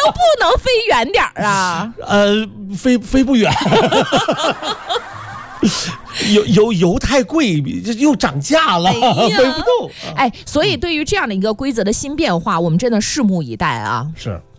不能飞远点儿啊？ 飞不远。油太贵，又涨价了，飞不动。 所以对于这样的一个规则的新变化，我们真的拭目以待啊。 是。